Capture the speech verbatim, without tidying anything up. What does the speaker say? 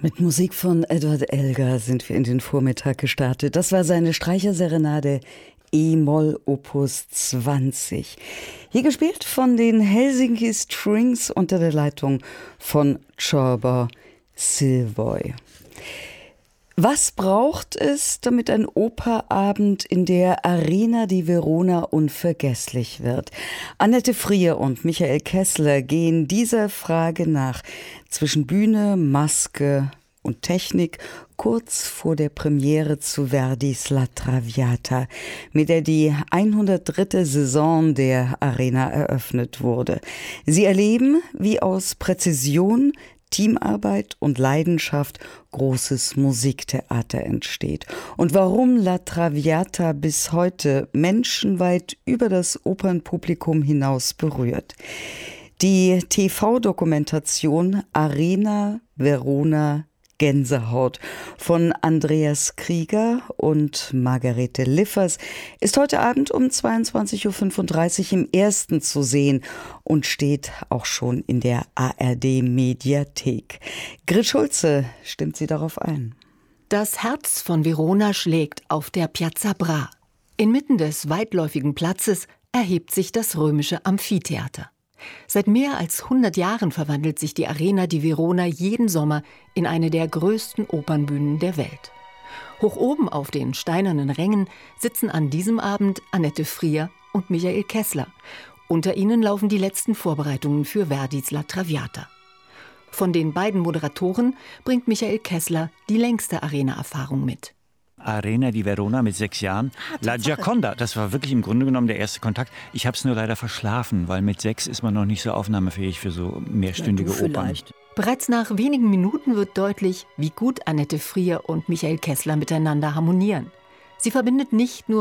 Mit Musik von Edward Elgar sind wir in den Vormittag gestartet. Das war seine Streicherserenade E-Moll Opus zwanzig. Hier gespielt von den Helsinki Strings unter der Leitung von Csaba Szilágy. Was braucht es, damit ein Operabend in der Arena di Verona unvergesslich wird? Annette Frier und Michael Kessler gehen dieser Frage nach. Zwischen Bühne, Maske und Technik kurz vor der Premiere zu Verdis La Traviata, mit der die hundertdritte Saison der Arena eröffnet wurde. Sie erleben, wie aus Präzision, Teamarbeit und Leidenschaft großes Musiktheater entsteht. Und warum La Traviata bis heute menschenweit über das Opernpublikum hinaus berührt. Die T V-Dokumentation Arena Verona Gänsehaut von Andreas Krieger und Margarete Liffers ist heute Abend um zweiundzwanzig Uhr fünfunddreißig im Ersten zu sehen und steht auch schon in der A R D-Mediathek. Grit Schulze stimmt sie darauf ein. Das Herz von Verona schlägt auf der Piazza Bra. Inmitten des weitläufigen Platzes erhebt sich das römische Amphitheater. Seit mehr als hundert Jahren verwandelt sich die Arena di Verona jeden Sommer in eine der größten Opernbühnen der Welt. Hoch oben auf den steinernen Rängen sitzen an diesem Abend Annette Frier und Michael Kessler. Unter ihnen laufen die letzten Vorbereitungen für Verdis La Traviata. Von den beiden Moderatoren bringt Michael Kessler die längste Arena-Erfahrung mit. Arena di Verona mit sechs Jahren. Ah, La Gioconda, das war wirklich im Grunde genommen der erste Kontakt. Ich habe es nur leider verschlafen, weil mit sechs ist man noch nicht so aufnahmefähig für so mehrstündige ja, Opern. Bereits nach wenigen Minuten wird deutlich, wie gut Annette Frier und Michael Kessler miteinander harmonieren. Sie verbindet nicht nur